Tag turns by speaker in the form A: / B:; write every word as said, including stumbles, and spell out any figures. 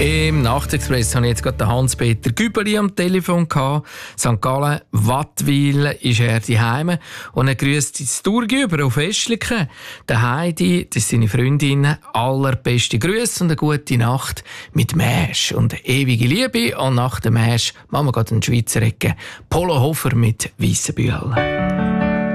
A: Im Nachtexpress hatte ich jetzt gerade den Hans-Peter Gübeli am Telefon. Sankt Gallen, Wattwil ist er daheim. Und er grüßt ins Thurgüber auf Estliken. Der Heidi, das ist seine Freundin, allerbeste Grüße und eine gute Nacht mit Mäsch und ewige Liebe. Und nach dem Mäsch machen wir gerade einen Schweizer Ecke. Polo Hofer mit Weissenbühl.